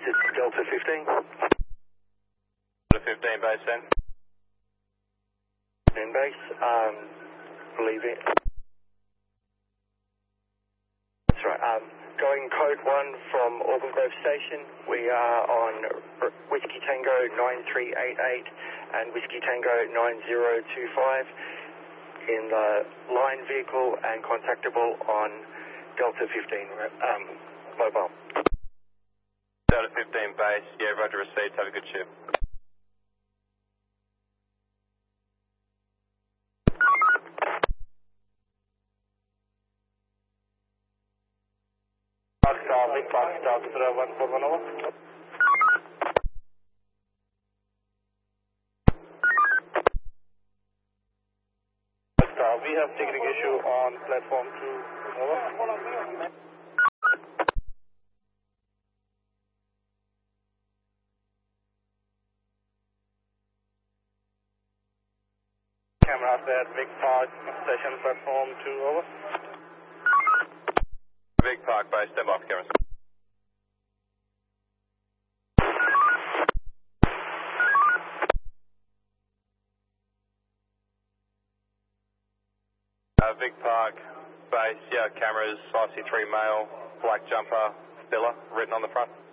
This is Delta 15. Delta 15 base then. In base, believe it. That's right. Going code 1 from Auburn Grove Station. We are on Whiskey Tango 9388 and Whiskey Tango 9025 in the line vehicle and contactable on Delta 15 mobile. Delta 15 base, yeah, roger received, have a good shift. Big Fox, Delta 141 over. We have ticketing issue on platform 2, over. Camera at Big Park station platform 2, over. Big Park base, stand by for cameras. Big Park base, yeah, cameras, IC3 male, black jumper, Stella, written on the front.